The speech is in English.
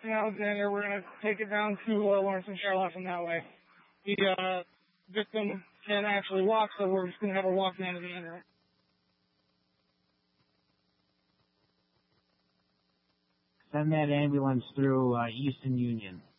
in Alexander. We're going to take it down to Lawrence and Charlotte from that way. The victim can actually walk, so we're just going to have her walk down to the ambulance. Send that ambulance through Eastern Union.